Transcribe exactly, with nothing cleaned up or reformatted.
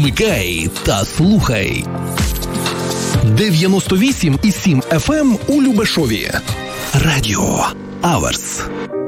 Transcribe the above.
Вмикай та слухай. дев'яносто вісім і сім еф ем у Любешові. Радіо Аверс.